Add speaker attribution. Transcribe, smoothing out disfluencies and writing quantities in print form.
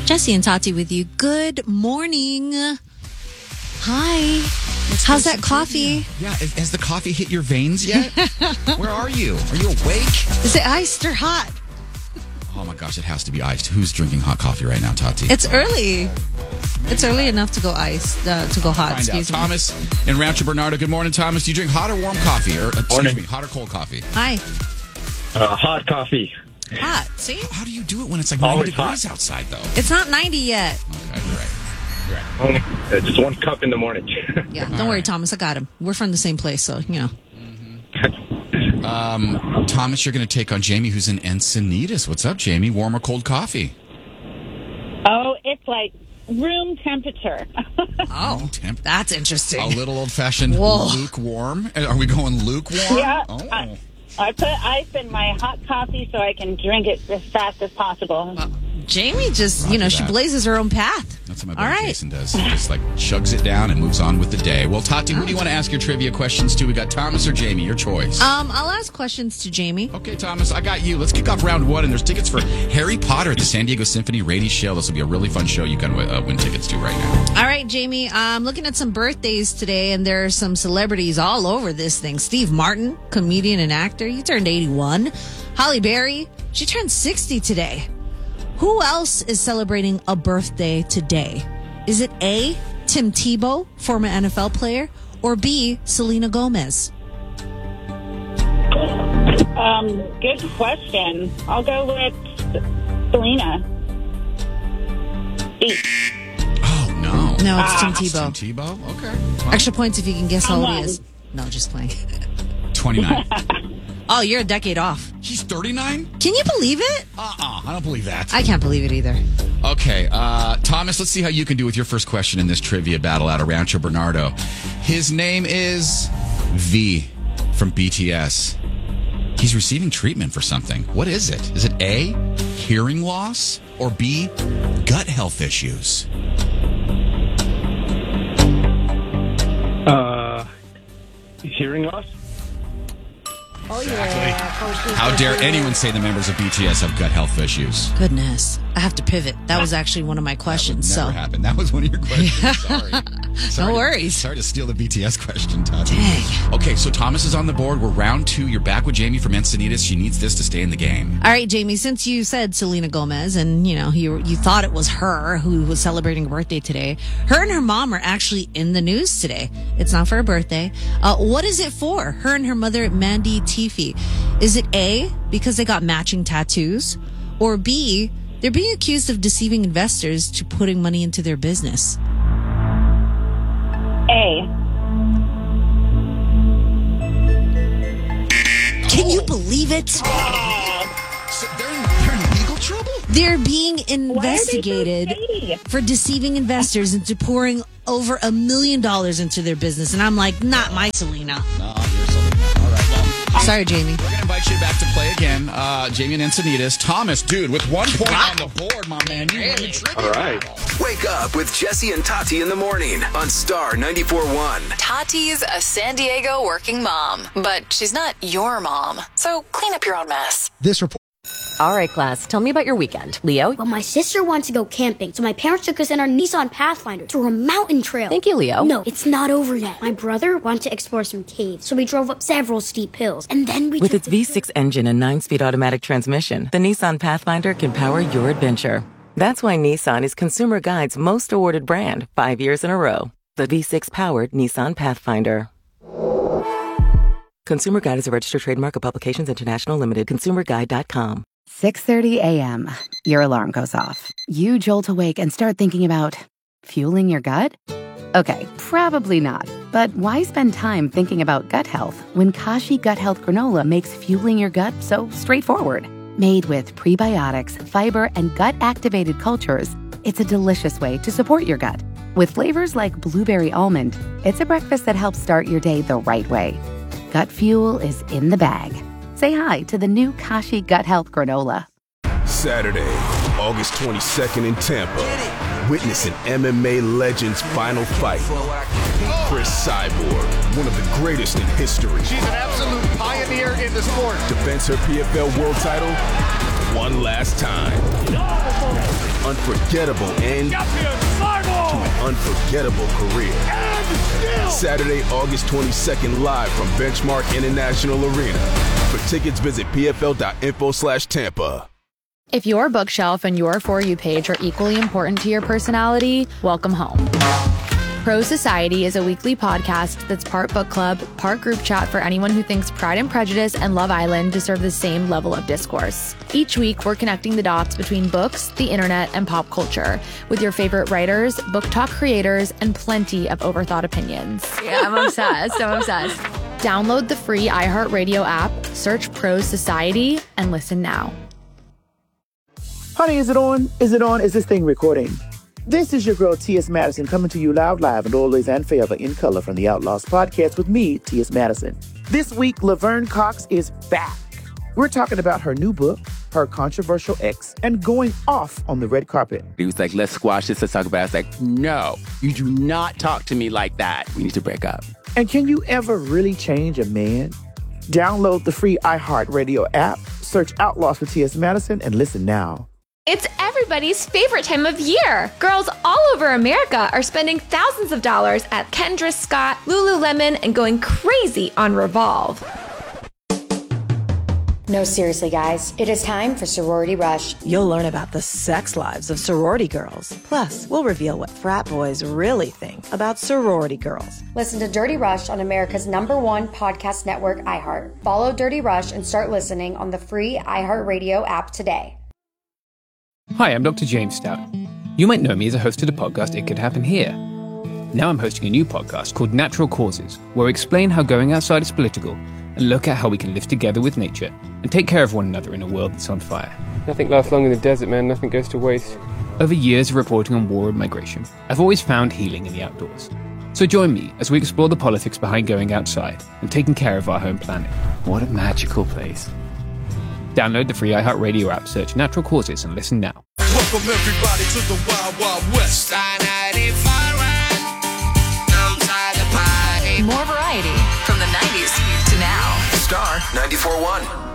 Speaker 1: Jesse and Tati with you. Good morning. Hi. How's that coffee?
Speaker 2: Yeah, has the coffee hit your veins yet? Where are you? Are you awake?
Speaker 1: Is it iced or hot?
Speaker 2: Oh my gosh, it has to be iced. Who's drinking hot coffee right now, Tati?
Speaker 1: It's early. It's early enough to go iced, to go hot. Excuse me.
Speaker 2: Thomas in Rancho Bernardo. Good morning, Thomas. Do you drink hot or warm coffee? Or hot or cold coffee?
Speaker 1: Hi.
Speaker 3: Hot coffee.
Speaker 1: Hot. See?
Speaker 2: How do you do it when it's like 90 degrees outside, though?
Speaker 1: It's not 90 yet.
Speaker 2: Okay, you're right.
Speaker 3: Just one cup in the morning.
Speaker 1: Yeah, don't worry, Thomas. I got him. We're from the same place, so, you know.
Speaker 2: Thomas, you're going to take on Jamie, who's in Encinitas. What's up, Jamie? Warm or cold coffee?
Speaker 4: Oh, it's like room temperature.
Speaker 1: Oh, that's interesting.
Speaker 2: A little old-fashioned lukewarm. Are we going lukewarm?
Speaker 4: Yeah.
Speaker 2: Oh.
Speaker 4: I put ice in my hot coffee so I can drink it as fast as possible.
Speaker 1: Jamie just, she blazes her own path.
Speaker 2: That's what my buddy Jason does. He just chugs it down and moves on with the day. Well, Tati, who do you want to ask your trivia questions to? We got Thomas or Jamie, your choice.
Speaker 1: I'll ask questions to Jamie.
Speaker 2: Okay, Thomas, I got you. Let's kick off round one, and there's tickets for Harry Potter at the San Diego Symphony Rady Show. This will be a really fun show you can win tickets to right now.
Speaker 1: All right, Jamie, I'm looking at some birthdays today, and there are some celebrities all over this thing. Steve Martin, comedian and actor, he turned 81. Halle Berry, she turned 60 today. Who else is celebrating a birthday today? Is it A, Tim Tebow, former NFL player, or B, Selena Gomez?
Speaker 4: Good question. I'll go with Selena. B.
Speaker 2: Oh, no.
Speaker 1: No, it's Tim Tebow.
Speaker 2: Tim Tebow? Okay. Well,
Speaker 1: Extra points if you can guess how old he is. No, just playing.
Speaker 2: 29.
Speaker 1: Oh, you're a decade off.
Speaker 2: She's 39?
Speaker 1: Can you believe it?
Speaker 2: I don't believe that.
Speaker 1: I can't believe it either.
Speaker 2: Okay, Thomas, let's see how you can do with your first question in this trivia battle out of Rancho Bernardo. His name is V from BTS. He's receiving treatment for something. What is it? Is it A, hearing loss, or B, gut health issues?
Speaker 3: Hearing loss?
Speaker 4: Oh,
Speaker 2: Exactly.
Speaker 4: yeah.
Speaker 2: How dare anyone say the members of BTS have gut health issues?
Speaker 1: Goodness. I have to pivot. That was actually one of my questions.
Speaker 2: Never happened. That was one of your questions. Sorry.
Speaker 1: No worries.
Speaker 2: Sorry to steal the BTS question, Tati.
Speaker 1: Dang.
Speaker 2: Okay, so Thomas is on the board. We're round 2. You're back with Jamie from Encinitas. She needs this to stay in the game.
Speaker 1: All right, Jamie, since you said Selena Gomez and, you thought it was her who was celebrating a birthday today, her and her mom are actually in the news today. It's not for her birthday. What is it for? Her and her mother, Mandy Teefey. Is it A, because they got matching tattoos? Or B, they're being accused of deceiving investors to putting money into their business?
Speaker 4: A.
Speaker 1: Can you believe it?
Speaker 2: So they're in legal trouble?
Speaker 1: They're being
Speaker 4: Why are they so
Speaker 1: investigated
Speaker 4: shady?
Speaker 1: for deceiving investors into pouring over $1 million into their business. And I'm like, not my Selena.
Speaker 2: No, you're Selena. All right, well.
Speaker 1: Sorry, Jamie.
Speaker 2: We're going to invite you back to play again. Jamie and Encinitas. Thomas, dude, with 1 point on the board, my man. You win the trivia.
Speaker 3: All right.
Speaker 5: Wake up with Jesse and Tati in the morning on Star 94.1.
Speaker 6: Tati's a San Diego working mom, but she's not your mom. So clean up your own mess.
Speaker 7: This report.
Speaker 8: All right, class, tell me about your weekend. Leo?
Speaker 9: Well, my sister wants to go camping, so my parents took us in our Nissan Pathfinder through a mountain trail.
Speaker 8: Thank you, Leo.
Speaker 9: No, it's not over yet. My brother wanted to explore some caves, so we drove up several steep hills, and then we
Speaker 10: With its V6 engine and 9-speed automatic transmission, the Nissan Pathfinder can power your adventure. That's why Nissan is Consumer Guide's most awarded brand 5 years in a row. The V6-powered Nissan Pathfinder. Consumer Guide is a registered trademark of Publications International Limited. ConsumerGuide.com.
Speaker 11: 6:30 a.m. Your alarm goes off. You jolt awake and start thinking about fueling your gut? Okay, probably not. But why spend time thinking about gut health when Kashi Gut Health Granola makes fueling your gut so straightforward? Made with prebiotics, fiber, and gut-activated cultures, it's a delicious way to support your gut. With flavors like blueberry almond, it's a breakfast that helps start your day the right way. Gut fuel is in the bag. Say hi to the new Kashi Gut Health Granola.
Speaker 12: Saturday, August 22nd in Tampa. Witness an MMA legend's final fight. Chris Cyborg, one of the greatest in history.
Speaker 13: She's an absolute pioneer in the sport.
Speaker 12: Defends her PFL world title one last time. unforgettable end to an unforgettable career. Saturday, August 22nd, live from Benchmark International Arena. For tickets, visit pfl.info/Tampa.
Speaker 7: If your bookshelf and your For You page are equally important to your personality, welcome home. Pro Society is a weekly podcast that's part book club, part group chat for anyone who thinks Pride and Prejudice and Love Island deserve the same level of discourse. Each week, we're connecting the dots between books, the internet, and pop culture with your favorite writers, book talk creators, and plenty of overthought opinions. Yeah, I'm obsessed. Download the free iHeartRadio app, search Pro Society, and listen now.
Speaker 14: Honey, is it on? Is this thing recording? This is your girl, T.S. Madison, coming to you live and always and forever in color from the Outlaws podcast with me, T.S. Madison. This week, Laverne Cox is back. We're talking about her new book, her controversial ex, and going off on the red carpet.
Speaker 15: He was like, let's squash this, let's talk about it. I was like, no, you do not talk to me like that. We need to break up.
Speaker 14: And can you ever really change a man? Download the free iHeartRadio app, search Outlaws with T.S. Madison, and listen now.
Speaker 16: It's everybody's favorite time of year. Girls all over America are spending thousands of dollars at Kendra Scott, Lululemon, and going crazy on Revolve.
Speaker 17: No, seriously, guys. It is time for Sorority Rush.
Speaker 18: You'll learn about the sex lives of sorority girls. Plus, we'll reveal what frat boys really think about sorority girls.
Speaker 17: Listen to Dirty Rush on America's #1 podcast network, iHeart. Follow Dirty Rush and start listening on the free iHeartRadio app today.
Speaker 19: Hi, I'm Dr. James Stout. You might know me as a host of the podcast It Could Happen Here. Now I'm hosting a new podcast called Natural Causes, where we explain how going outside is political and look at how we can live together with nature and take care of one another in a world that's on fire.
Speaker 20: Nothing lasts long in the desert, man. Nothing goes to waste.
Speaker 19: Over years of reporting on war and migration, I've always found healing in the outdoors. So join me as we explore the politics behind going outside and taking care of our home planet. What a magical place. Download the free iHeartRadio app, search Natural Causes, and listen now.
Speaker 21: Welcome everybody to the Wild Wild West. Star 95
Speaker 6: More variety from the 90s to now.
Speaker 5: Star 94.1.